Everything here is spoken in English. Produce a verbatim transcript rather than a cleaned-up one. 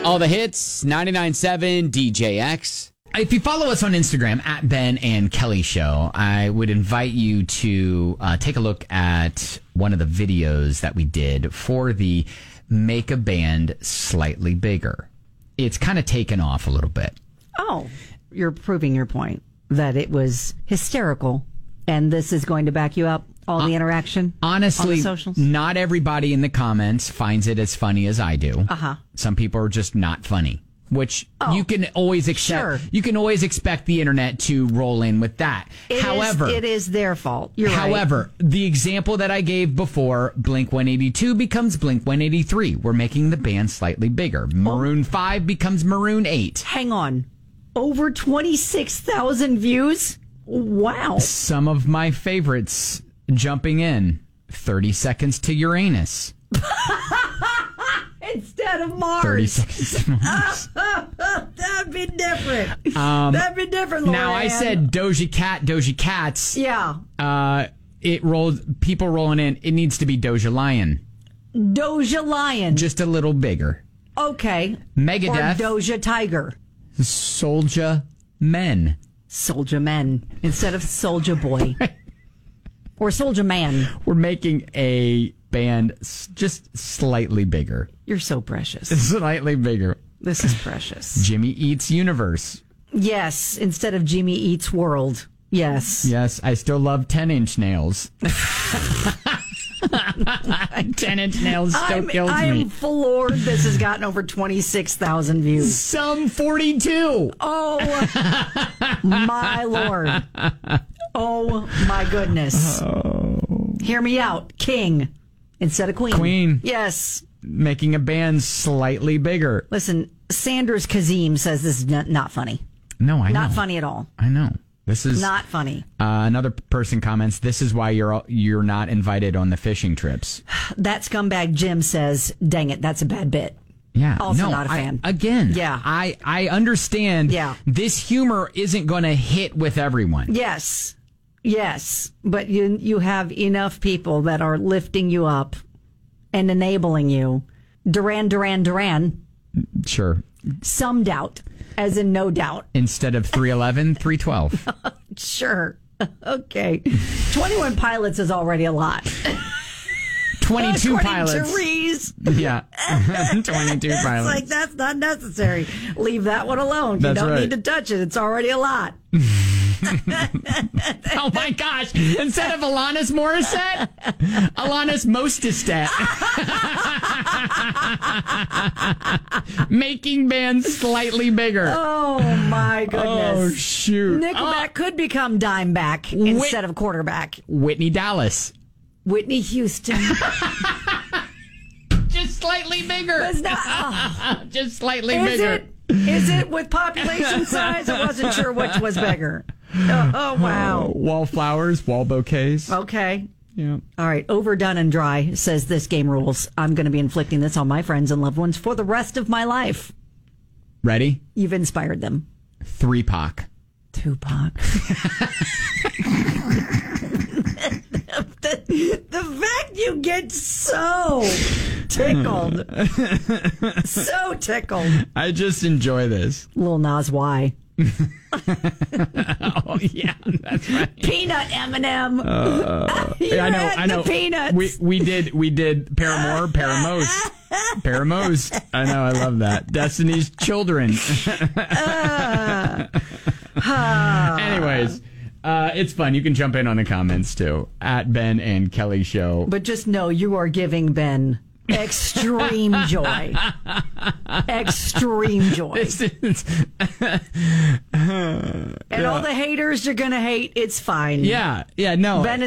All the hits, ninety-nine point seven D J X. If you follow us on Instagram, at Ben and Kelly Show, I would invite you to uh, take a look at one of the videos that we did for the Make a Band Slightly Bigger. It's kind of taken off a little bit. Oh, you're proving your point that it was hysterical, and this is going to back you up, all the interaction? Honestly, on the socials? Not everybody in the comments finds it as funny as I do. Uh-huh. Some people are just not funny. Which oh, you can always expect. Sure. You can always expect the internet to roll in with that. It however, is, it is their fault. You're however, right. the example that I gave before, Blink one eighty-two becomes Blink one eighty-three. We're making the band slightly bigger. Maroon oh. five becomes Maroon eight. Hang on, over twenty-six thousand views. Wow. Some of my favorites jumping in. Thirty Seconds to Uranus. Instead of Mars. thirty seconds to Mars. That'd be different. Um, That'd be different, Lauren. Now, I said Doja Cat, Doja Cats. Yeah. Uh, it rolls, people rolling in. It needs to be Doja Lion. Doja Lion. Just a little bigger. Okay. Megadeth. Or Doja Tiger. Soulja Men. Soulja Men. Instead of Soulja Boy. Or Soulja Man. We're making a band just slightly bigger. You're so precious. Slightly bigger. This is precious. Jimmy Eats Universe. Yes, instead of Jimmy Eats World. Yes. Yes, I still love ten-inch nails. ten-inch nails still I'm, kills I me. am floored this has gotten over twenty-six thousand views. Some forty-two. Oh, my Lord. Oh, my goodness. Oh. Hear me out. King instead of Queen. Queen. Yes. Making a band slightly bigger. Listen, Sanders Kazim says this is not, not funny. No, I know. Not funny at all. I know. This is not funny. Uh, another person comments, this is why you're you're not invited on the fishing trips. That scumbag Jim says, dang it, that's a bad bit. Yeah. Also no, not a fan. I, again, yeah. I, I understand yeah. this humor isn't going to hit with everyone. Yes. Yes. But you you have enough people that are lifting you up and enabling you. Duran, Duran, Duran. Sure. Some doubt, as in no doubt. Instead of three eleven, three twelve. Sure. Okay. twenty-one pilots is already a lot. twenty-two According pilots. To Reese. Yeah. twenty-two it's pilots. Like, that's not necessary. Leave that one alone. That's you don't right. need to touch it. It's already a lot. Oh my gosh. Instead of Alanis Morissette, Alanis Mostistat. Making bands slightly bigger. Oh my goodness. Oh shoot. Nickelback oh. could become Dimeback Whit- instead of quarterback. Whitney Dallas. Whitney Houston. Just slightly bigger. It's not, oh. Just slightly Is bigger. It? Is it with population size? I wasn't sure which was bigger. Oh, oh wow. Uh, wallflowers, wall bouquets. Okay. Yeah. All right. Overdone and dry says this game rules. I'm going to be inflicting this on my friends and loved ones for the rest of my life. Ready? You've inspired them. Three Pac. Tupac. the, the fact you get so tickled. So tickled. I just enjoy this. Lil Nas Y. Oh yeah, that's right. Peanut Eminem. Uh, you I know, had I know. The peanuts. We we did we did Paramore, Paramos, Paramos. I know, I love that. Destiny's Children. uh, uh, Anyways, uh, it's fun. You can jump in on the comments too at Ben and Kelly Show. But just know you are giving Ben extreme joy. Extreme joy. And all the haters you're going to hate, it's fine. Yeah, yeah, no. Ben